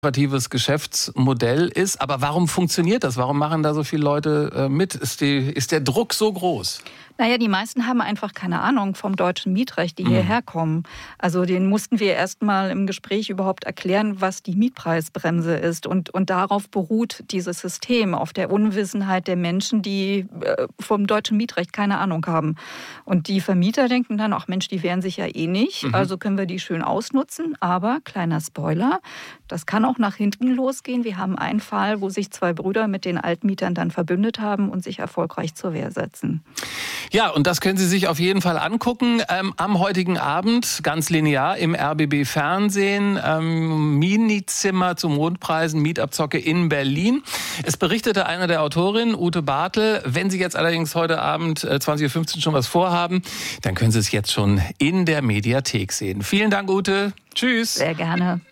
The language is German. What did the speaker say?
lukratives Geschäftsmodell ist. Aber warum funktioniert das? Warum machen da so viele Leute mit? Ist der Druck so groß? Naja, die meisten haben einfach keine Ahnung vom deutschen Mietrecht, die hierher kommen. Also denen mussten wir erst mal im Gespräch überhaupt erklären, was die Mietpreisbremse ist. Und darauf beruht dieses System, auf der Unwissenheit der Menschen, die vom deutschen Mietrecht keine Ahnung haben. Und die Vermieter denken dann, ach Mensch, die wehren sich ja eh nicht, also können wir die schön ausnutzen. Aber, kleiner Spoiler, das kann auch nach hinten losgehen. Wir haben einen Fall, wo sich 2 Brüder mit den Altmietern dann verbündet haben und sich erfolgreich zur Wehr setzen. Ja, und das können Sie sich auf jeden Fall angucken. Am heutigen Abend, ganz linear, im RBB Fernsehen, Minizimmer zu Mondpreisen, Mietabzocke in Berlin. Es berichtete eine der Autorinnen, Ute Bartel. Wenn Sie jetzt allerdings heute Abend 20.15 Uhr schon was vorhaben, dann können Sie es jetzt schon in der Mediathek sehen. Vielen Dank, Ute. Tschüss. Sehr gerne.